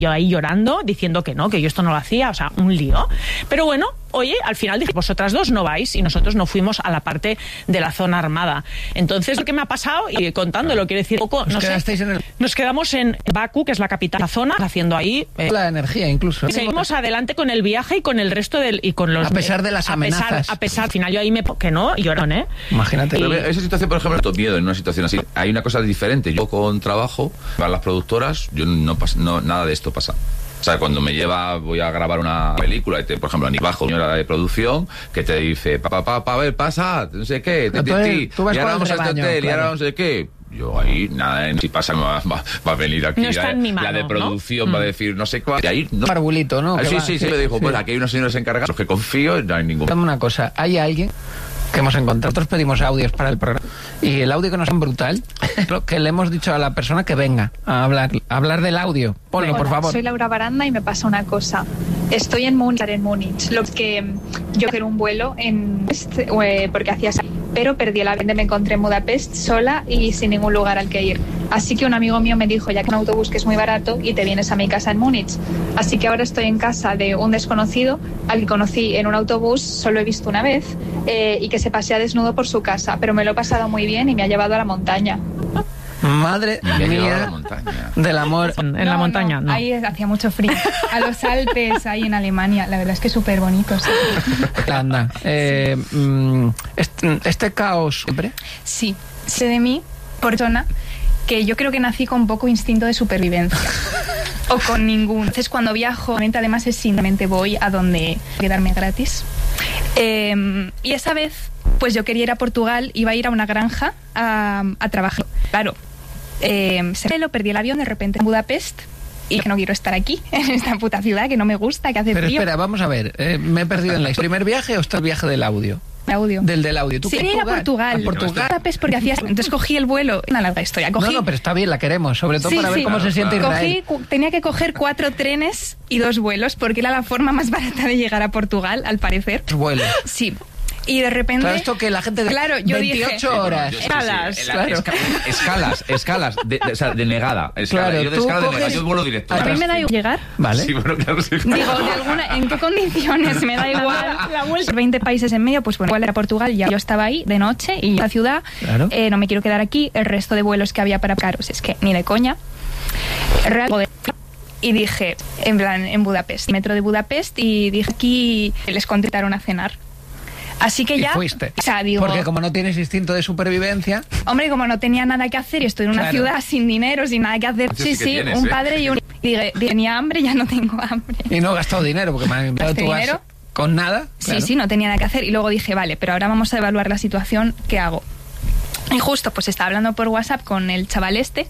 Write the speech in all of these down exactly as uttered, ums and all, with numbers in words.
yo ahí llorando, diciendo que no, que yo esto no lo hacía, o sea, un lío. Pero bueno, oye, al final dije, vosotras dos no vais, y nosotros no fuimos a la parte de la zona armada. Entonces, lo que me ha pasado, y contándolo, quiero decir, poco, no sé, en el... nos quedamos en Bakú, que es la capital de la zona, haciendo ahí... Eh, la energía, incluso. Seguimos adelante con el viaje y con el resto del... y con los, a pesar de las a amenazas. Pesar, a pesar, al final yo ahí me... que no, y llorón, ¿eh? Imagínate. Pero esa situación, por ejemplo, esto miedo en una situación así. Hay una cosa diferente. Yo con trabajo, para las productoras, yo no, no nada de esto pasa. O sea, cuando me lleva, voy a grabar una película, y te, por ejemplo, a Bajo, señora de producción, que te dice, papá, papá, pa, a ver, pasa, no sé qué, no, ti, tú, ti, tú vas y ahora con el vamos a este rebaño, hotel, claro. y ahora no sé qué. Yo ahí, nada, si pasa, me va, va, va a venir aquí no está la, en mi mano, la de producción, ¿no? va a decir no sé cuál. Y ahí, no. Barbulito, ¿no? Ah, sí, va, sí, sí, sí, me dijo, sí. pues aquí hay unos señores encargados, los que confío, no hay ningún... Dame una cosa, hay alguien que hemos encontrado, nosotros pedimos audios para el programa, y el audio que nos es brutal, lo que le hemos dicho a la persona que venga a hablar, a hablar del audio. Ponlo, Hola, por favor. Soy Laura Baranda y me pasa una cosa. Estoy en Múnich, en Múnich. Lo que yo quiero un vuelo en eh, porque hacía pero perdí el avión, me encontré en Budapest sola y sin ningún lugar al que ir. Así que un amigo mío me dijo, ya que un autobús que es muy barato y te vienes a mi casa en Múnich. Así que ahora estoy en casa de un desconocido al que conocí en un autobús, solo he visto una vez, eh, y que se pasea desnudo por su casa, pero me lo he pasado muy bien y me ha llevado a la montaña. Madre Me mía a la montaña. del amor. En No, la montaña, no. no. Ahí hacía mucho frío. A los Alpes, ahí en Alemania. La verdad es que es súper bonito. Sí. Anda, eh, mm, este, este caos siempre. Sí, sé de mí, por persona, que yo creo que nací con poco instinto de supervivencia. O con ninguno. Entonces, cuando viajo, además es simplemente voy a donde quedarme gratis. Eh, y esa vez, pues yo quería ir a Portugal, iba a ir a una granja a, a trabajar. Claro, eh, se me lo perdí el avión de repente en Budapest. Y que no quiero estar aquí, en esta puta ciudad, que no me gusta, que hace Pero frío. espera, vamos a ver, eh, me he perdido en la historia. ¿Primer viaje o está el viaje del audio? Audio. Del del audio. ¿Tú Sí, qué- quería ir a Portugal. A Portugal. Budapest porque hacía... Entonces cogí el vuelo, una larga historia. Cogí... No, no, pero está bien, la queremos, sobre todo Sí, para ver sí. cómo Claro, se siente claro. Israel. Cogí, cu- tenía que coger cuatro trenes y dos vuelos porque era la forma más barata de llegar a Portugal, al parecer. Vuelo. Sí. Y de repente... Claro, esto que la gente... De Claro, yo dije- veintiocho horas. Yo sí, Escalas, sí, sí, claro. esca- escalas, escalas, de, de, o sea, de negada. Escala. Claro, yo de tú escala de coges- negada, yo vuelo directo. A mí me da igual llegar. Vale. Sí, bueno, claro, sí. Digo, de alguna, ¿en qué condiciones? Me da igual. La vuelta. veinte países en medio, pues bueno, igual era Portugal, ya yo estaba ahí de noche y la ciudad, Claro. eh, no me quiero quedar aquí, el resto de vuelos que había para caros, es que ni de coña. Real- Y dije, en plan, en Budapest, metro de Budapest, y dije, aquí les contrataron a cenar. Así que Y ya, fuiste. o sea, digo, Porque como no tienes instinto de supervivencia... hombre, como no tenía nada que hacer y estoy en una Claro. ciudad sin dinero, sin nada que hacer, Eso sí, sí que sí, tienes, un ¿eh? padre y un... Y dije, tenía hambre, ya no tengo hambre. Y no he gastado dinero, porque me han enviado ¿Gasté tú vas dinero? con nada. Sí, claro. sí, no tenía nada que hacer. Y luego dije, vale, pero ahora vamos a evaluar la situación, ¿qué hago? Y justo, pues estaba hablando por WhatsApp con el chaval este,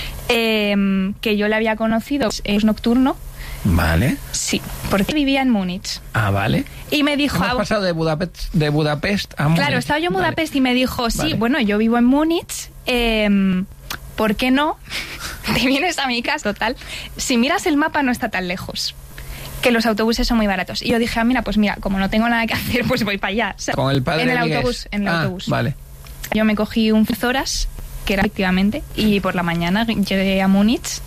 eh, que yo le había conocido, es nocturno, Vale. sí, porque vivía en Múnich. Ah, vale. Y me dijo... Hemos ah, pasado de Budapest, de Budapest a Múnich. claro, estaba yo en Vale. Budapest y me dijo, sí, Vale. bueno, yo vivo en Múnich, eh, ¿por qué no? Te vienes a mi casa, total. Si miras el mapa no está tan lejos, que los autobuses son muy baratos. Y yo dije, ah, mira, pues mira, como no tengo nada que hacer, pues voy para allá. O sea, Con el padre en el Vigués. autobús, en el Ah, autobús. Vale. Yo me cogí un horas, que era efectivamente, y por la mañana llegué a Múnich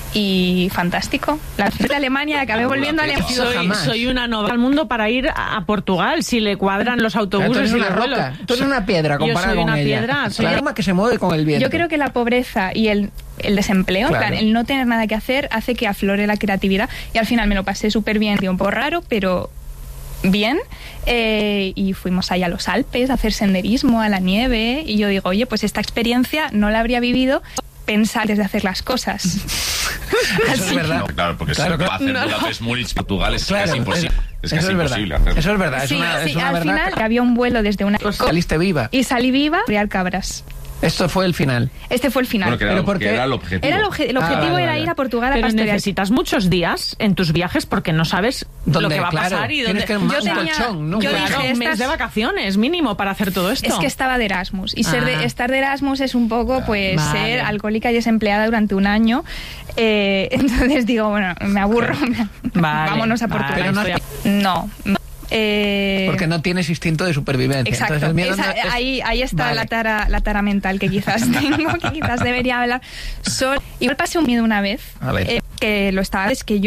y fantástico. La de Alemania, acabé volviendo a Alemania. sido Soy, jamás. soy una nova al mundo para ir a a Portugal, si le cuadran los Claro, tú autobuses eres y una los vuelos. roca. Tú eres una piedra Yo comparada soy con una ella. piedra, soy- La arma que se mueve con el viento. Yo creo que la pobreza y el, el desempleo, en Claro. plan, el no tener nada que hacer, hace que aflore la creatividad. Y al final me lo pasé súper bien, un poco raro, pero bien. Eh, y fuimos ahí a los Alpes a hacer senderismo, a la nieve. Y yo digo, oye, pues esta experiencia no la habría vivido pensar antes de hacer las cosas. Eso es Así verdad. No, claro, porque Claro, si lo claro. hacer No, no. Budapest, Múnich, Portugal es Claro, casi imposible. Es eso casi es verdad. imposible hacerlo. Eso es verdad. Es Sí, una, sí, es una al verdad. final había un vuelo desde una... Saliste viva. Y salí viva, Real Cabras. Esto fue el final. Este fue el final. Bueno, que era, Pero ¿por que qué? era el objetivo. Era el, obje- el Ah, objetivo vale, era vale. ir a Portugal a Pero pastorear. necesitas muchos días en tus viajes porque no sabes ¿Dónde? lo que va a Claro, pasar y tienes dónde... que armar Yo un tenía- colchón, ¿no? yo Claro. dije, Claro, un mes estas- de vacaciones mínimo para hacer todo esto. Es que estaba de Erasmus. Y ser de, Ah. estar de Erasmus es un poco, pues, Vale. ser alcohólica y desempleada durante un año. Eh, entonces digo, bueno, me aburro. Vale, Vámonos a vale. Portugal. Pero no has- No. Eh, Porque no tienes instinto de supervivencia. Exacto. Entonces, el miedo Esa- no es- ahí, ahí está Vale. la tara, la tara mental que quizás tengo, que quizás debería hablar. Sol, igual pasé un miedo una vez, A ver. eh, que lo estaba, es que yo